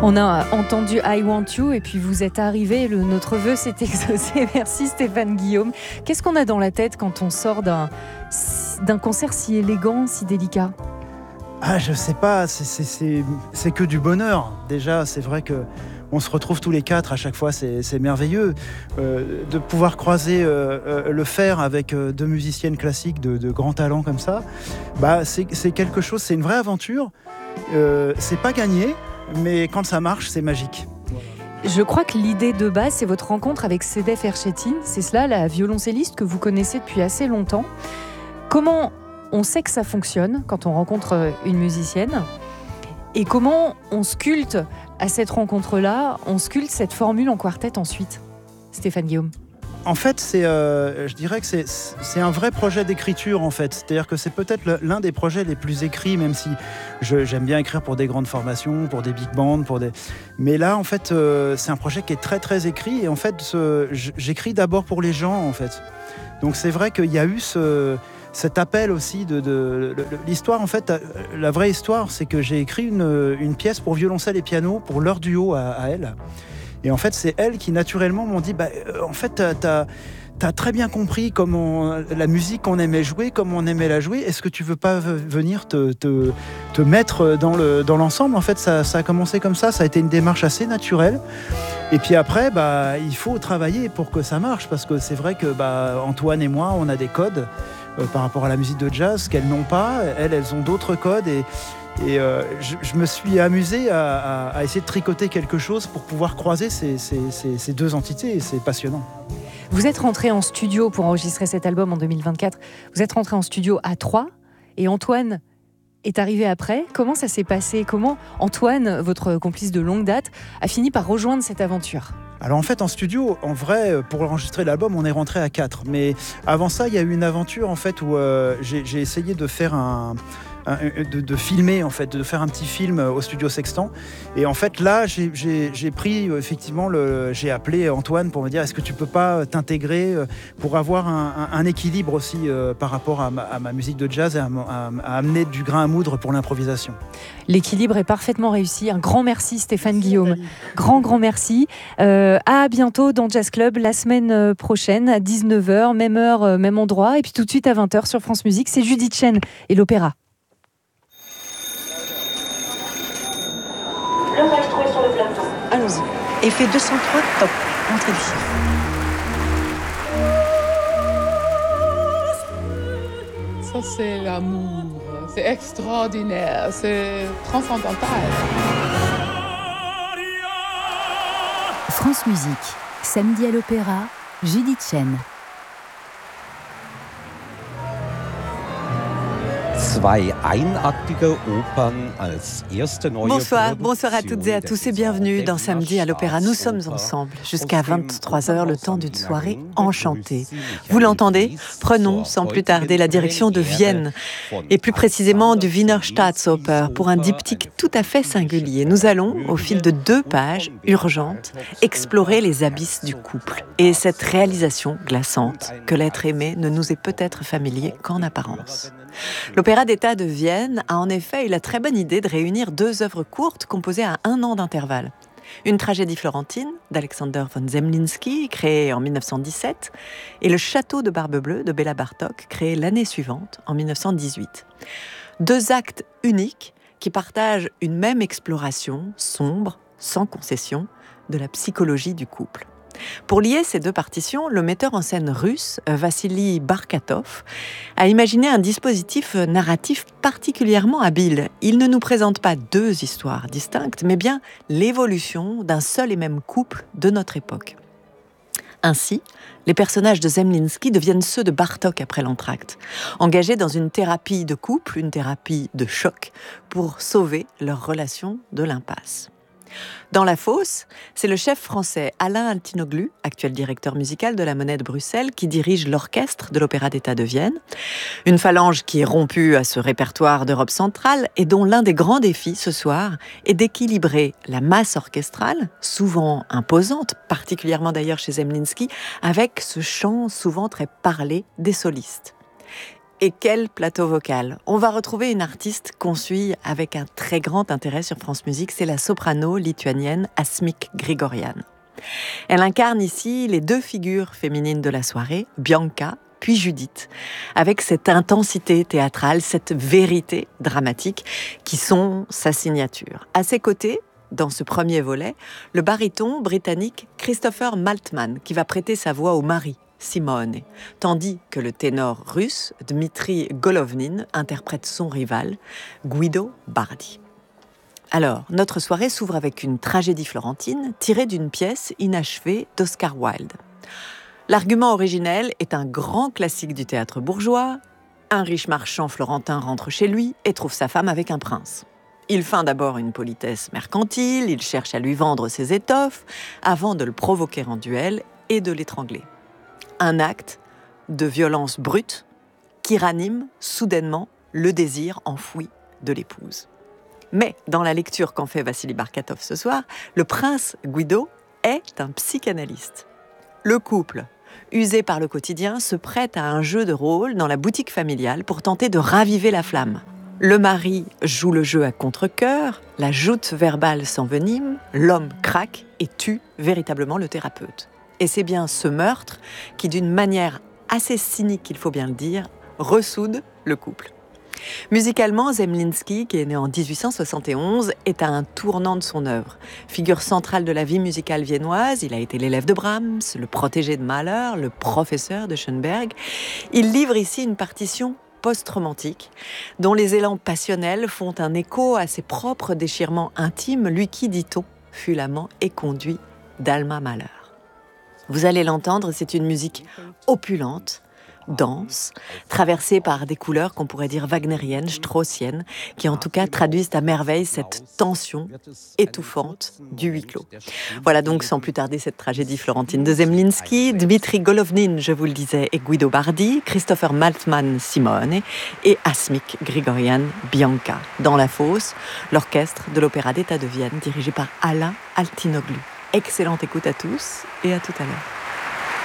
On a entendu I Want You et puis vous êtes arrivé, notre vœu s'est exaucé. Merci Stéphane Guillaume. Qu'est-ce qu'on a dans la tête quand on sort d'un concert si élégant, si délicat ? Je sais pas, c'est que du bonheur. Déjà, c'est vrai que on se retrouve tous les quatre à chaque fois, c'est merveilleux. De pouvoir croiser le faire avec deux musiciennes classiques de grands talents comme ça, c'est quelque chose, c'est une vraie aventure. C'est pas gagné, mais quand ça marche, c'est magique. Je crois que l'idée de base, c'est votre rencontre avec Sedef Erçetin. C'est cela, la violoncelliste que vous connaissez depuis assez longtemps. Comment on sait que ça fonctionne quand on rencontre une musicienne ? Et comment on sculpte à cette rencontre-là, on sculpte cette formule en quartet ensuite ? Stéphane Guillaume. En fait, je dirais que c'est un vrai projet d'écriture, en fait. C'est-à-dire que c'est peut-être l'un des projets les plus écrits, même si j'aime bien écrire pour des grandes formations, pour des big bands, mais là, en fait, c'est un projet qui est très, très écrit. Et en fait, j'écris d'abord pour les gens, en fait. Donc c'est vrai qu'il y a eu cet appel aussi de l'histoire. En fait, la vraie histoire, c'est que j'ai écrit une pièce pour violoncelle et piano pour leur duo à elle. Et en fait, c'est elles qui naturellement m'ont dit en fait, t'as très bien compris comment la musique qu'on aimait jouer, comment on aimait la jouer. Est-ce que tu veux pas venir te mettre dans l'ensemble ? En fait, ça a commencé comme ça. Ça a été une démarche assez naturelle. Et puis après, il faut travailler pour que ça marche, parce que c'est vrai que Antoine et moi, on a des codes par rapport à la musique de jazz qu'elles n'ont pas. Elles ont d'autres codes et je me suis amusé à essayer de tricoter quelque chose pour pouvoir croiser ces deux entités, et c'est passionnant. Vous êtes rentré en studio pour enregistrer cet album en 2024. Vous êtes rentré en studio à 3 et Antoine est arrivé après. Comment ça s'est passé ? Comment Antoine, votre complice de longue date, a fini par rejoindre cette aventure ? Alors en fait, en studio, en vrai, pour enregistrer l'album, on est rentré à 4. Mais avant ça, il y a eu une aventure en fait où j'ai essayé de faire de filmer, en fait, de faire un petit film au studio Sextant. Et en fait, là, j'ai pris, effectivement, j'ai appelé Antoine pour me dire, est-ce que tu peux pas t'intégrer pour avoir un équilibre aussi par rapport à ma musique de jazz et à amener du grain à moudre pour l'improvisation. L'équilibre est parfaitement réussi. Un grand merci Stéphane Guillaume. Grand merci. À bientôt dans Jazz Club la semaine prochaine à 19h, même heure, même endroit. Et puis tout de suite à 20h sur France Musique, c'est Judith Chen et l'opéra. Le maestro est sur le plateau. Allons-y. Effet 203, top. Entrée du chiffre. Ça, c'est l'amour. C'est extraordinaire. C'est transcendantal. France Musique. Samedi à l'opéra, Judith Chen. Bonsoir à toutes et à tous et bienvenue dans Samedi à l'Opéra. Nous sommes ensemble jusqu'à 23h, le temps d'une soirée enchantée. Vous l'entendez ? Prenons sans plus tarder la direction de Vienne et plus précisément du Wiener Staatsoper pour un diptyque tout à fait singulier. Nous allons, au fil de 2 pages urgentes, explorer les abysses du couple et cette réalisation glaçante que l'être aimé ne nous est peut-être familier qu'en apparence. L'Opéra d'État de Vienne a en effet eu la très bonne idée de réunir 2 œuvres courtes composées à 1 an d'intervalle. Une tragédie florentine d'Alexander von Zemlinsky, créée en 1917, et Le Château de Barbe-Bleue de Béla Bartók, créé l'année suivante, en 1918. 2 actes uniques qui partagent une même exploration sombre, sans concession, de la psychologie du couple. Pour lier ces 2 partitions, le metteur en scène russe, Vassili Barkatov, a imaginé un dispositif narratif particulièrement habile. Il ne nous présente pas 2 histoires distinctes, mais bien l'évolution d'un seul et même couple de notre époque. Ainsi, les personnages de Zemlinsky deviennent ceux de Bartók après l'entracte, engagés dans une thérapie de couple, une thérapie de choc, pour sauver leur relation de l'impasse. Dans La Fosse, c'est le chef français Alain Altinoglu, actuel directeur musical de la Monnaie de Bruxelles, qui dirige l'orchestre de l'Opéra d'État de Vienne. Une phalange qui est rompue à ce répertoire d'Europe centrale et dont l'un des grands défis ce soir est d'équilibrer la masse orchestrale, souvent imposante, particulièrement d'ailleurs chez Zemlinsky, avec ce chant souvent très parlé des solistes. Et quel plateau vocal! On va retrouver une artiste qu'on suit avec un très grand intérêt sur France Musique, c'est la soprano lituanienne Asmik Grigorian. Elle incarne ici les deux figures féminines de la soirée, Bianca puis Judith, avec cette intensité théâtrale, cette vérité dramatique qui sont sa signature. À ses côtés, dans ce premier volet, le baryton britannique Christopher Maltman qui va prêter sa voix au mari, Simone, tandis que le ténor russe Dmitri Golovnin interprète son rival, Guido Bardi. Alors, notre soirée s'ouvre avec une tragédie florentine tirée d'une pièce inachevée d'Oscar Wilde. L'argument originel est un grand classique du théâtre bourgeois. Un riche marchand florentin rentre chez lui et trouve sa femme avec un prince. Il feint d'abord une politesse mercantile, il cherche à lui vendre ses étoffes avant de le provoquer en duel et de l'étrangler. Un acte de violence brute qui ranime soudainement le désir enfoui de l'épouse. Mais dans la lecture qu'en fait Vassili Barkatov ce soir, le prince Guido est un psychanalyste. Le couple, usé par le quotidien, se prête à un jeu de rôle dans la boutique familiale pour tenter de raviver la flamme. Le mari joue le jeu à contre-cœur, la joute verbale s'envenime, l'homme craque et tue véritablement le thérapeute. Et c'est bien ce meurtre qui, d'une manière assez cynique, il faut bien le dire, ressoude le couple. Musicalement, Zemlinsky, qui est né en 1871, est à un tournant de son œuvre. Figure centrale de la vie musicale viennoise, il a été l'élève de Brahms, le protégé de Mahler, le professeur de Schoenberg. Il livre ici une partition post-romantique, dont les élans passionnels font un écho à ses propres déchirements intimes, lui qui, dit-on, fut l'amant éconduit d'Alma Mahler. Vous allez l'entendre, c'est une musique opulente, dense, traversée par des couleurs qu'on pourrait dire wagnériennes, straussiennes, qui en tout cas traduisent à merveille cette tension étouffante du huis clos. Voilà donc sans plus tarder cette tragédie florentine de Zemlinsky, Dmitri Golovnin, je vous le disais, et Guido Bardi, Christopher Maltman, Simone et Asmik Grigorian, Bianca. Dans la fosse, l'orchestre de l'Opéra d'État de Vienne, dirigé par Alain Altinoglu. Excellente écoute à tous et à tout à l'heure.